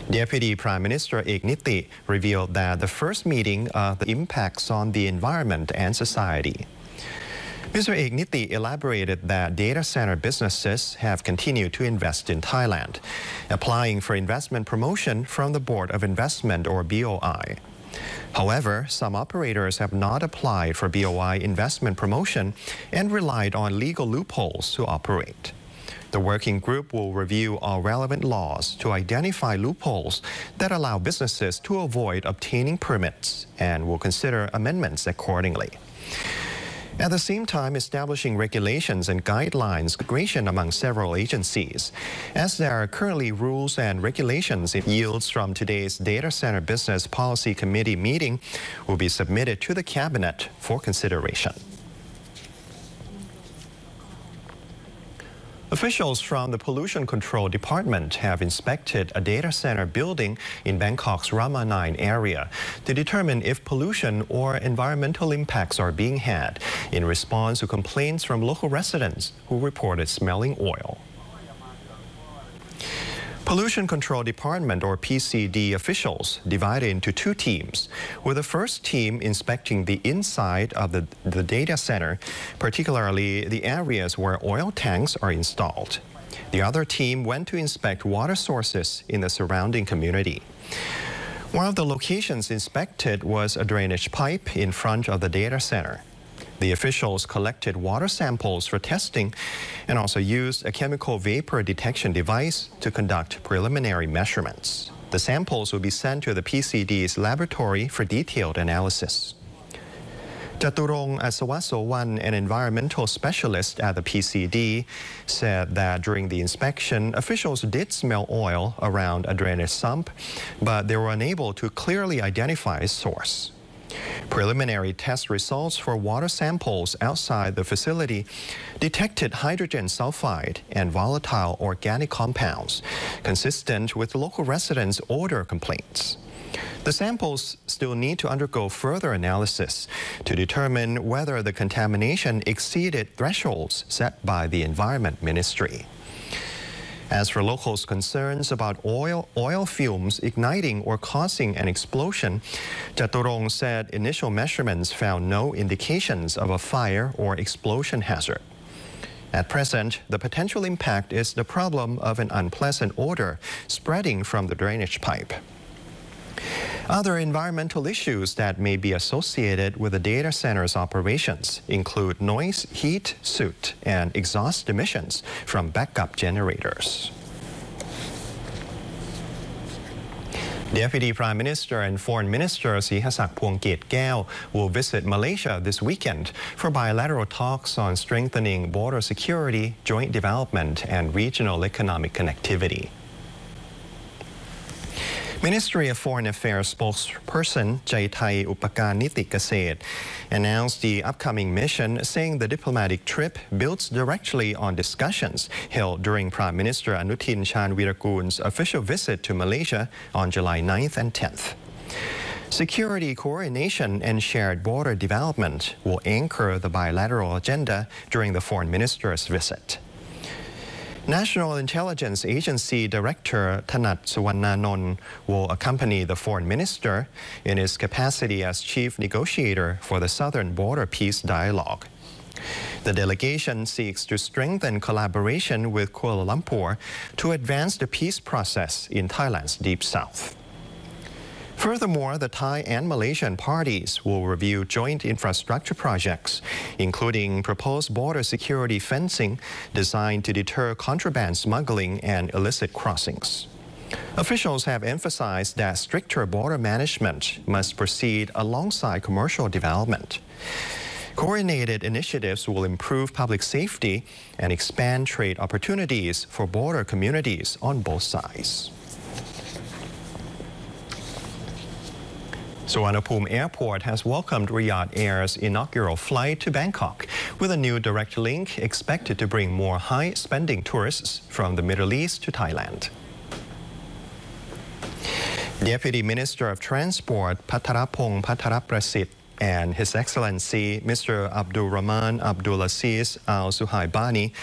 Deputy Prime Minister Ek Niti revealed that the first meeting of the impacts on the environment and society. Mr. Ek Niti elaborated that data center businesses have continued to invest in Thailand, applying for investment promotion from the Board of Investment or BOI. However, some operators have not applied for BOI investment promotion and relied on legal loopholes to operate. The working group will review all relevant laws to identify loopholes that allow businesses to avoid obtaining permits and will consider amendments accordingly. At the same time, establishing regulations and guidelines integration among several agencies. As there are currently rules and regulations, yields from today's Data Center Business Policy Committee meeting will be submitted to the Cabinet for consideration. Officials from the Pollution Control Department have inspected a data center building in Bangkok's Rama 9 area to determine if pollution or environmental impacts are being had in response to complaints from local residents who reported smelling oil. Pollution Control Department or PCD officials divided into two teams, with the first team inspecting the inside of the data center, particularly the areas where oil tanks are installed. The other team went to inspect water sources in the surrounding community. One of the locations inspected was a drainage pipe in front of the data center. The officials collected water samples for testing and also used a chemical vapor detection device to conduct preliminary measurements. The samples will be sent to the PCD's laboratory for detailed analysis. Chaturong Asawasowan, an environmental specialist at the PCD, said that during the inspection, officials did smell oil around a drainage sump, but they were unable to clearly identify its source. Preliminary test results for water samples outside the facility detected hydrogen sulfide and volatile organic compounds, consistent with local residents' odor complaints. The samples still need to undergo further analysis to determine whether the contamination exceeded thresholds set by the Environment Ministry. As for locals' concerns about oil fumes igniting or causing an explosion, Chaturong said initial measurements found no indications of a fire or explosion hazard. At present, the potential impact is the problem of an unpleasant odor spreading from the drainage pipe. Other environmental issues that may be associated with the data center's operations include noise, heat, soot, and exhaust emissions from backup generators. Deputy Prime Minister and Foreign Minister Sihasak Phuangketkeow will visit Malaysia this weekend for bilateral talks on strengthening border security, joint development, and regional economic connectivity. Ministry of Foreign Affairs spokesperson Jaitai Upakarniti Kased announced the upcoming mission, saying the diplomatic trip builds directly on discussions held during Prime Minister Anutin Charnvirakul's official visit to Malaysia on July 9th and 10th. Security coordination and shared border development will anchor the bilateral agenda during the foreign minister's visit. National Intelligence Agency Director Thanat Suwarnanont will accompany the foreign minister in his capacity as chief negotiator for the Southern Border Peace Dialogue. The delegation seeks to strengthen collaboration with Kuala Lumpur to advance the peace process in Thailand's Deep South. Furthermore, the Thai and Malaysian parties will review joint infrastructure projects, including proposed border security fencing designed to deter contraband smuggling and illicit crossings. Officials have emphasized that stricter border management must proceed alongside commercial development. Coordinated initiatives will improve public safety and expand trade opportunities for border communities on both sides. Suvarnabhumi Airport has welcomed Riyadh Air's inaugural flight to Bangkok, with a new direct link expected to bring more high-spending tourists from the Middle East to Thailand. Deputy Minister of Transport Pattarapong Pattaraprasit and His Excellency Mr. Abdul Rahman Abdulaziz Al Suhaibani